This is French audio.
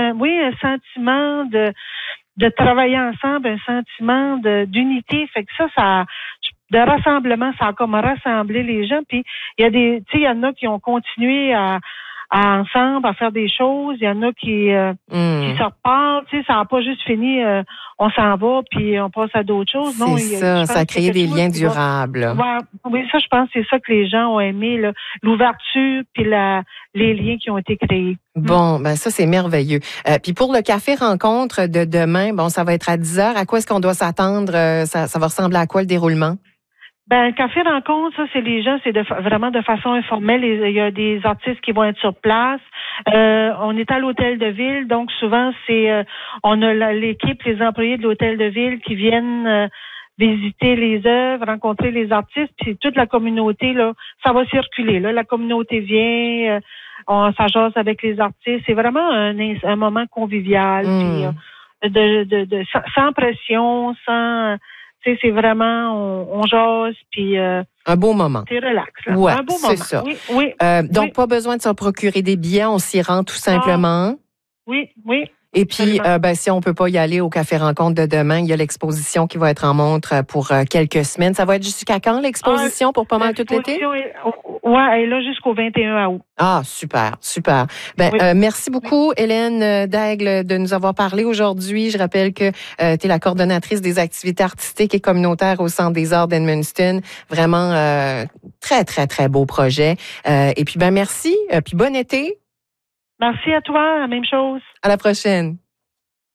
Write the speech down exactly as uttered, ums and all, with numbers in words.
un, oui, un sentiment de, de travailler ensemble, un sentiment de, d'unité. Fait que ça, ça, de rassemblement, ça a comme rassemblé les gens. Puis, il y a des, tu sais, il y en a qui ont continué à, à ensemble, à faire des choses. Il y en a qui, euh, mm. qui se repartent. Tu sais, ça n'a pas juste fini, euh, on s'en va, puis on passe à d'autres choses. C'est non, ça, il, ça a créé des liens durables. Va, oui, ça, je pense que c'est ça que les gens ont aimé, là, l'ouverture puis la, les liens qui ont été créés. Bon, ben ça, c'est merveilleux. Euh, puis pour le café rencontre de demain, bon, ça va être à dix heures. À quoi est-ce qu'on doit s'attendre? Ça, ça va ressembler à quoi le déroulement? Ben, café rencontre, ça, c'est les gens, c'est de, vraiment de façon informelle. Il y a des artistes qui vont être sur place. Euh, on est à l'hôtel de ville, donc souvent, c'est, euh, on a la, l'équipe, les employés de l'hôtel de ville qui viennent euh, visiter les œuvres, rencontrer les artistes, puis toute la communauté, là, ça va circuler. Là, la communauté vient, euh, on s'ajase avec les artistes. C'est vraiment un, un moment convivial, mmh. puis euh, de, de, de, sans, sans pression, sans... C'est vraiment, on, on jase, puis... Euh, un beau moment. C'est relax. Là. Ouais, un beau c'est moment. ça. Oui, oui. Euh, donc, oui. pas besoin de se procurer des billets, on s'y rend tout simplement. Ah, oui, oui. Et puis, euh, ben, si on peut pas y aller au Café Rencontre de demain, il y a l'exposition qui va être en montre pour euh, quelques semaines. Ça va être jusqu'à quand, l'exposition, ah, pour pas mal tout l'été? Oui, elle est là jusqu'au vingt et un août. Ah, super, super. Ben, oui. euh, merci beaucoup, oui. Hélène Daigle, de nous avoir parlé aujourd'hui. Je rappelle que euh, tu es la coordonnatrice des activités artistiques et communautaires au Centre des arts d'Edmundston. Vraiment, euh, très, très, très beau projet. Euh, et puis, ben, merci, euh, puis bon été. Merci à toi, la même chose. À la prochaine.